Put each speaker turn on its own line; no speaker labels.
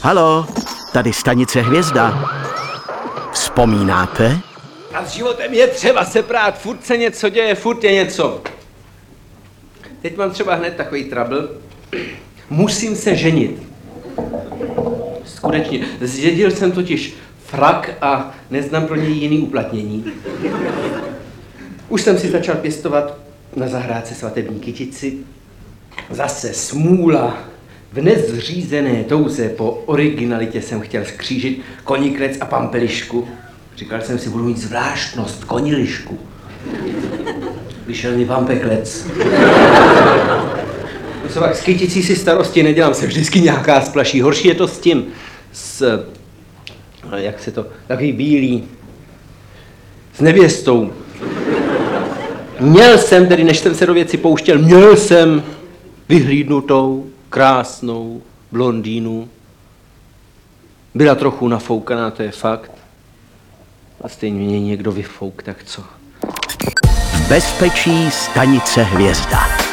Halo, tady stanice Hvězda. Vzpomínáte?
A s životem je třeba se prát, furt se něco děje, furt je něco. Teď mám třeba hned takový trouble. Musím se ženit. Skutečně, zdědil jsem totiž frak a neznám pro něj jiný uplatnění. Už jsem si začal pěstovat na zahrádce svatební kytici. Zase smůla. V nezřízené touze po originalitě jsem chtěl skřížit koniklec a pampelišku. Říkal jsem si, budu mít zvláštnost, konilišku. Vyšel mi pampeklec. S kyticí si starosti nedělám, se vždycky nějaká splaší. Horší je to s tím, jak se to, takový bílý, s nevěstou. Měl jsem, tedy než jsem se do věci pouštěl, měl jsem vyhlídnutou, krásnou blondýnu. Byla trochu nafoukaná, to je fakt. A stejně mě někdo vyfouk, tak co?
V bezpečí stanice Hvězda.